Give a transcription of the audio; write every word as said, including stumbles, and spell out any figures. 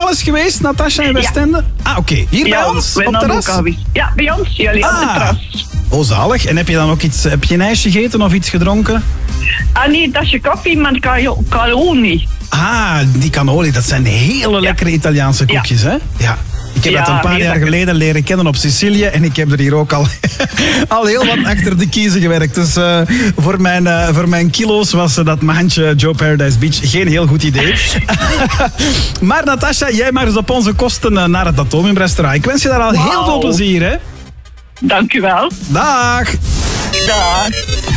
al eens geweest, Natasha in Westende? Ja. Ah, oké. Okay. Hier ja, bij ons, op het terras? Ja, bij ons, jullie ah. op het terras. Oh, zalig. En heb je dan ook iets, heb je een ijsje gegeten of iets gedronken? Ah, nee, een tasje koffie met cannoli. Ah, die cannoli, dat zijn hele ja. lekkere Italiaanse koekjes, ja. hè? Ja. Ik heb ja, dat een paar nee, jaar geleden leren kennen op Sicilië en ik heb er hier ook al, al heel wat achter de kiezen gewerkt. Dus uh, voor, mijn, uh, voor mijn kilo's was uh, dat maandje Joe Paradise Beach geen heel goed idee. Maar Natasha, jij mag dus op onze kosten uh, naar het Atomium-restaurant. Ik wens je daar al wow. heel veel plezier, hè? Dank u wel. Dag. Dag.